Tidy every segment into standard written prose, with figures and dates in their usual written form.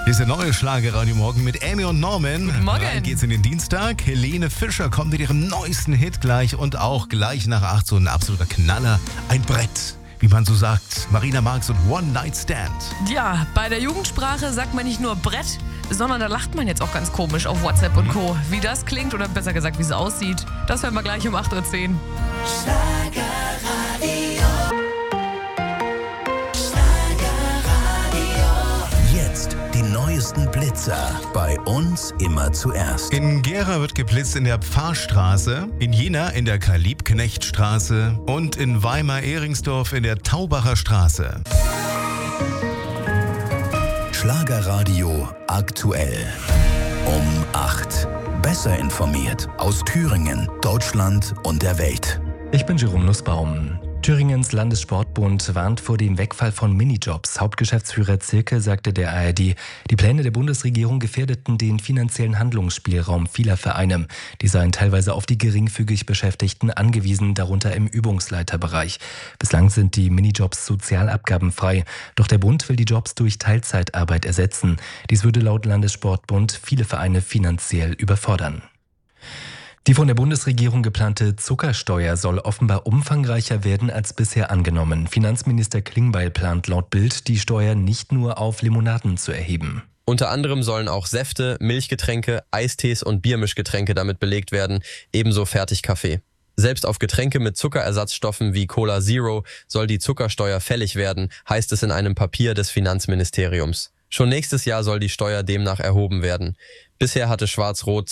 Hier ist der neue Schlagerradio Morgen mit Amy und Norman. Guten Morgen. Rein geht's in den Dienstag. Helene Fischer kommt mit ihrem neuesten Hit gleich und auch gleich nach 8 so ein absoluter Knaller. Ein Brett, wie man so sagt. Marina Marx und One Night Stand. Ja, bei der Jugendsprache sagt man nicht nur Brett, sondern da lacht man jetzt auch ganz komisch auf WhatsApp und Co. Wie das klingt oder besser gesagt, wie es aussieht, das hören wir gleich um 8.10 Uhr. Jetzt die neuesten Blitzer. Bei uns immer zuerst. In Gera wird geblitzt in der Pfarrstraße, in Jena in der Karl-Liebknecht-Straße und in Weimar-Ehringsdorf in der Taubacher Straße. Schlagerradio aktuell. Um 8. Besser informiert aus Thüringen, Deutschland und der Welt. Ich bin Jerome Nussbaum. Thüringens Landessportbund warnt vor dem Wegfall von Minijobs. Hauptgeschäftsführer Zirke sagte der ARD, die Pläne der Bundesregierung gefährdeten den finanziellen Handlungsspielraum vieler Vereine. Die seien teilweise auf die geringfügig Beschäftigten angewiesen, darunter im Übungsleiterbereich. Bislang sind die Minijobs sozialabgabenfrei. Doch der Bund will die Jobs durch Teilzeitarbeit ersetzen. Dies würde laut Landessportbund viele Vereine finanziell überfordern. Die von der Bundesregierung geplante Zuckersteuer soll offenbar umfangreicher werden als bisher angenommen. Finanzminister Klingbeil plant laut Bild, die Steuer nicht nur auf Limonaden zu erheben. Unter anderem sollen auch Säfte, Milchgetränke, Eistees und Biermischgetränke damit belegt werden, ebenso Fertigkaffee. Selbst auf Getränke mit Zuckerersatzstoffen wie Cola Zero soll die Zuckersteuer fällig werden, heißt es in einem Papier des Finanzministeriums. Schon nächstes Jahr soll die Steuer demnach erhoben werden. Bisher hatte Schwarz-Rot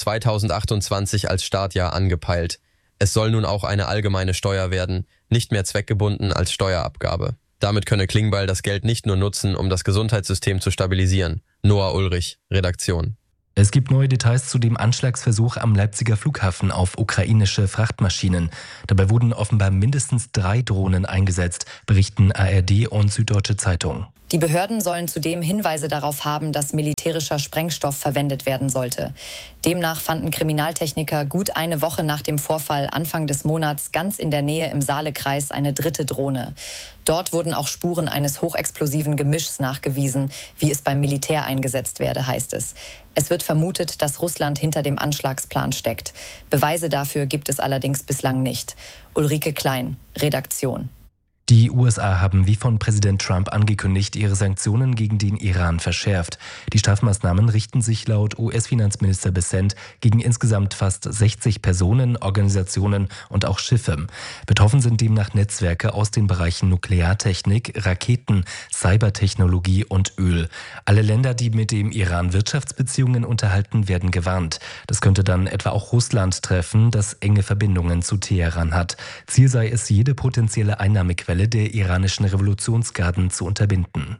2028 als Startjahr angepeilt. Es soll nun auch eine allgemeine Steuer werden, nicht mehr zweckgebunden als Steuerabgabe. Damit könne Klingbeil das Geld nicht nur nutzen, um das Gesundheitssystem zu stabilisieren. Noah Ulrich, Redaktion. Es gibt neue Details zu dem Anschlagsversuch am Leipziger Flughafen auf ukrainische Frachtmaschinen. Dabei wurden offenbar mindestens 3 Drohnen eingesetzt, berichten ARD und Süddeutsche Zeitung. Die Behörden sollen zudem Hinweise darauf haben, dass militärischer Sprengstoff verwendet werden sollte. Demnach fanden Kriminaltechniker gut eine Woche nach dem Vorfall Anfang des Monats ganz in der Nähe im Saalekreis eine 3. Drohne. Dort wurden auch Spuren eines hochexplosiven Gemischs nachgewiesen, wie es beim Militär eingesetzt werde, heißt es. Es wird vermutet, dass Russland hinter dem Anschlagsplan steckt. Beweise dafür gibt es allerdings bislang nicht. Ulrike Klein, Redaktion. Die USA haben wie von Präsident Trump angekündigt, ihre Sanktionen gegen den Iran verschärft. Die Strafmaßnahmen richten sich laut US-Finanzminister Bessent gegen insgesamt fast 60 Personen, Organisationen und auch Schiffe. Betroffen sind demnach Netzwerke aus den Bereichen Nukleartechnik, Raketen, Cybertechnologie und Öl. Alle Länder, die mit dem Iran Wirtschaftsbeziehungen unterhalten, werden gewarnt. Das könnte dann etwa auch Russland treffen, das enge Verbindungen zu Teheran hat. Ziel sei es, jede potenzielle Einnahmequelle der iranischen Revolutionsgarden zu unterbinden.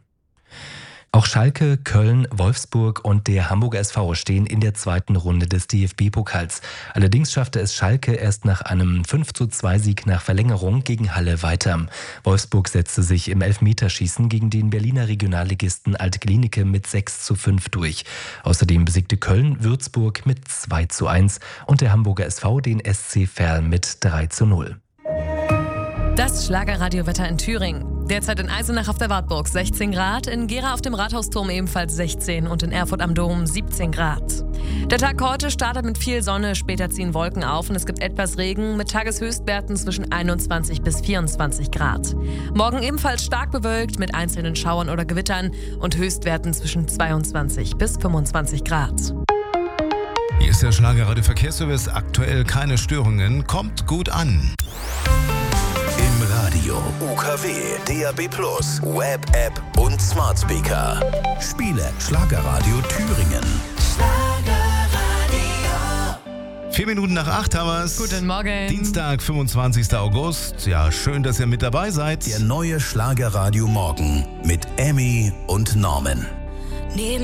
Auch Schalke, Köln, Wolfsburg und der Hamburger SV stehen in der 2. Runde des DFB-Pokals. Allerdings schaffte es Schalke erst nach einem 5:2-Sieg nach Verlängerung gegen Halle weiter. Wolfsburg setzte sich im Elfmeterschießen gegen den Berliner Regionalligisten Alt-Glienicke mit 6:5 durch. Außerdem besiegte Köln Würzburg mit 2:1 und der Hamburger SV den SC Verl mit 3:0. Das Schlagerradiowetter in Thüringen. Derzeit in Eisenach auf der Wartburg 16 Grad, in Gera auf dem Rathausturm ebenfalls 16 und in Erfurt am Dom 17 Grad. Der Tag heute startet mit viel Sonne, später ziehen Wolken auf und es gibt etwas Regen mit Tageshöchstwerten zwischen 21 bis 24 Grad. Morgen ebenfalls stark bewölkt mit einzelnen Schauern oder Gewittern und Höchstwerten zwischen 22 bis 25 Grad. Hier ist der Schlagerradio Verkehrsservice. Aktuell keine Störungen. Kommt gut an. Im Radio, UKW, DAB+, Web-App und Smart Speaker. Spiele Schlagerradio Thüringen. 4 Minuten nach 8 haben wir's. Guten Morgen. Dienstag, 25. August. Ja, schön, dass ihr mit dabei seid. Der neue Schlagerradio Morgen mit Amy und Norman. Neben